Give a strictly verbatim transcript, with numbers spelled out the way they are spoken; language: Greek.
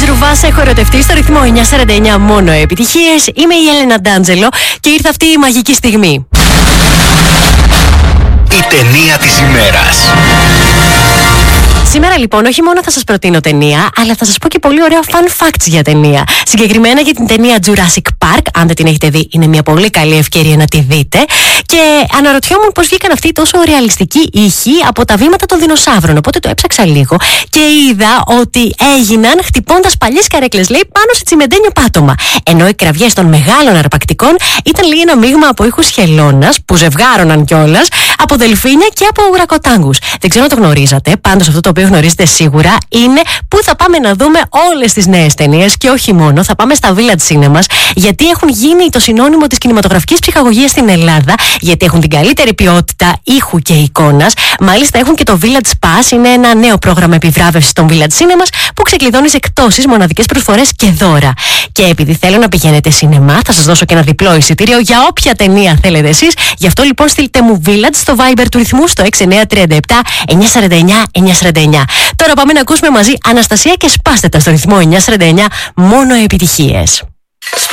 Ρουβάς, έχω ερωτευτεί στο ρυθμό εννιά σαράντα εννιά, μόνο επιτυχίες. Είμαι η Έλενα Ντάντζελο και ήρθε αυτή η μαγική στιγμή. Η ταινία της ημέρας. Σήμερα λοιπόν όχι μόνο θα σας προτείνω ταινία, αλλά θα σας πω και πολύ ωραίο fun facts για ταινία. Συγκεκριμένα για την ταινία Jurassic Park. Αν δεν την έχετε δει, είναι μια πολύ καλή ευκαιρία να τη δείτε. Και αναρωτιόμουν πώς βγήκαν αυτοί οι τόσο ρεαλιστικοί ήχοι από τα βήματα των δεινοσαύρων. Οπότε το έψαξα λίγο και είδα ότι έγιναν χτυπώντας παλιές καρέκλες, λέει, πάνω σε τσιμεντένιο πάτωμα. Ενώ οι κραυγές των μεγάλων αρπακτικών ήταν λίγο ένα μείγμα από ήχους χελώνας που ζευγάρωναν κιόλας, από δελφίνια και από ουρακοτάγκους. Δεν ξέρω αν το γνωρίζατε, πάντως αυτό το οποίο γνωρίζετε σίγουρα είναι πού θα πάμε να δούμε όλες τις νέες ταινίες και όχι μόνο. Θα πάμε στα Village Cinemas, γιατί έχουν γίνει το συνώνυμο της κινηματογραφικής ψυχαγωγίας στην Ελλάδα, γιατί έχουν την καλύτερη ποιότητα ήχου και εικόνας. Μάλιστα έχουν και το Village Pass, είναι ένα νέο πρόγραμμα επιβράβευσης των Village Cinemas που ξεκλειδώνει σε εκπτώσεις, μοναδικές προσφορές και δώρα. Και επειδή θέλω να πηγαίνετε σινεμά, θα σας δώσω και ένα διπλό εισιτήριο για όποια ταινία θέλετε εσείς. Γι' αυτό λοιπόν στείλτε μου Village στο Viber του ρυθμού στο έξι εννιά τρία επτά εννιά σαράντα εννιά εννιά σαράντα εννιά. Τώρα πάμε να ακούσουμε μαζί Αναστασία και σπάστε τα στο ρυθμό εννιά σαράντα εννιά, μόνο επιτυχίες.